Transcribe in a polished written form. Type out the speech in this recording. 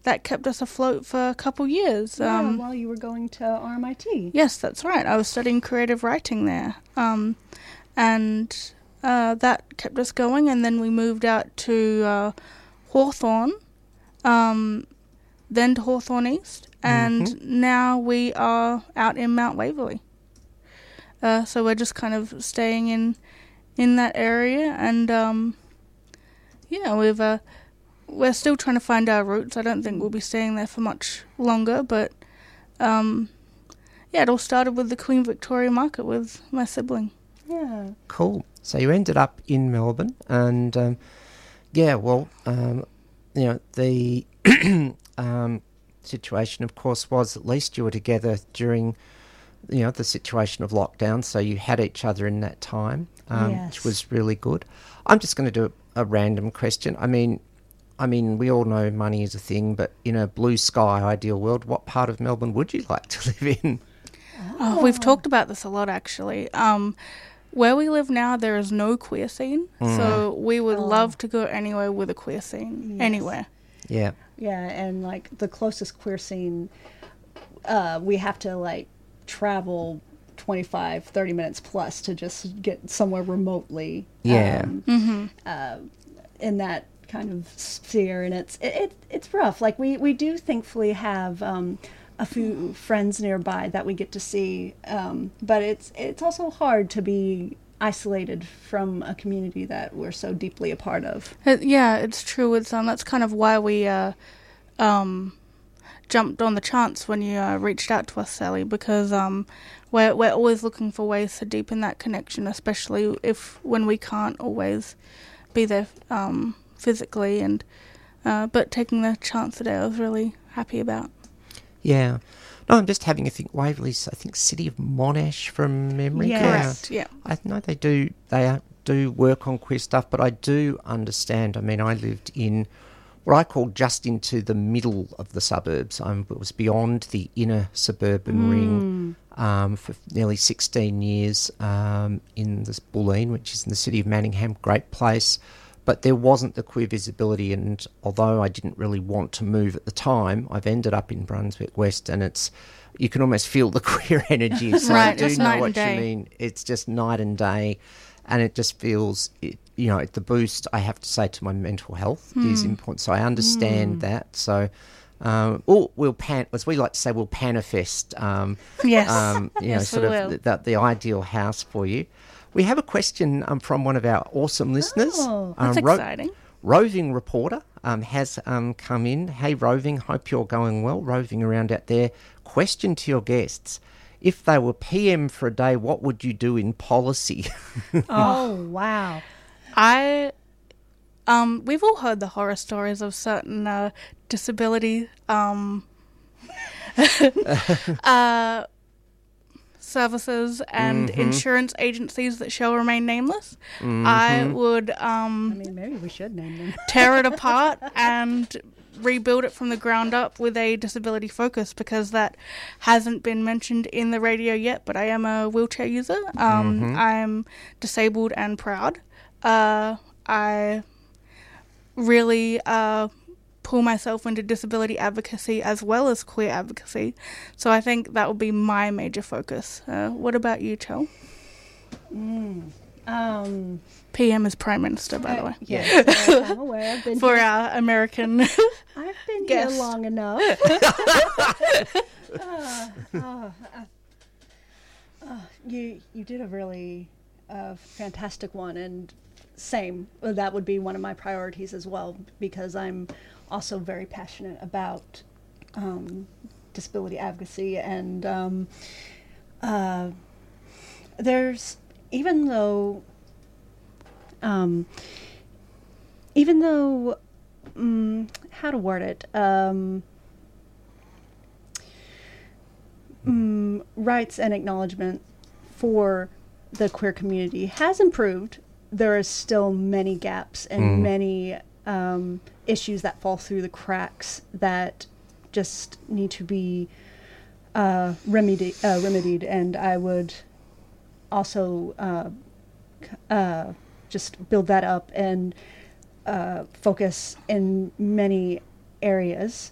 that kept us afloat for a couple years. While you were going to RMIT. Yes, that's right. I was studying creative writing there. And that kept us going, and then we moved out to Hawthorne, then to Hawthorne East, and now we are out in Mount Waverley. So we're just kind of staying in that area, and we're still trying to find our roots. I don't think we'll be staying there for much longer, but it all started with the Queen Victoria Market with my sibling. Yeah. Cool. So you ended up in Melbourne, and the situation, of course, was at least you were together during, the situation of lockdown, so you had each other in that time, which was really good. I'm just going to do a random question. I mean, we all know money is a thing, but in a blue sky ideal world, what part of Melbourne would you like to live in? Oh, we've talked about this a lot, actually. Where we live now, there is no queer scene, so we would love to go anywhere with a queer scene, anywhere. Yeah. Yeah, and like the closest queer scene, we have to like travel 25, 30 minutes plus to just get somewhere remotely. Yeah. In that kind of sphere, and it's rough. Like we do thankfully have a few friends nearby that we get to see, but it's also hard to be isolated from a community that we're so deeply a part of. Yeah, it's true. It's that's kind of why we jumped on the chance when you reached out to us, Sally, because we're always looking for ways to deepen that connection, especially when we can't always be there physically, and but taking the chance today I was really happy about. Yeah. No, I'm just having a think. Waverley's, I think, City of Monash from memory. Yeah. Correct, yeah. I know they do work on queer stuff, but I do understand. I mean, I lived in what I call just into the middle of the suburbs. It was beyond the inner suburban ring for nearly 16 years in this Bulleen, which is in the city of Manningham. Great place. But there wasn't the queer visibility, and although I didn't really want to move at the time, I've ended up in Brunswick West, and you can almost feel the queer energy. So right, I do know what you day. mean. It's just night and day, and it just feels, the boost, I have to say, to my mental health is important. So I understand that. So, as we like to say, we'll panifest, yes. Yes, sort of the ideal house for you. We have a question from one of our awesome listeners. Oh, that's exciting. Roving Reporter has come in. Hey, Roving, hope you're going well, roving around out there. Question to your guests. If they were PM for a day, what would you do in policy? Oh, wow. We've all heard the horror stories of certain disability services and insurance agencies that shall remain nameless. I would maybe we should name them. tear it apart and rebuild it from the ground up with a disability focus, because that hasn't been mentioned in the radio yet, but I am a wheelchair user. I'm disabled and proud. I really pull myself into disability advocacy as well as queer advocacy. So I think that would be my major focus. What about you, Chel? PM is Prime Minister, by the way. Yes, I'm aware. I've been for here. Our American I've been guest. here long enough. You did a really fantastic one, and same. That would be one of my priorities as well, because I'm also very passionate about disability advocacy, and there's even though how to word it, rights and acknowledgement for the queer community has improved. There are still many gaps and many issues that fall through the cracks that just need to be remedied, and I would also just build that up and focus in many areas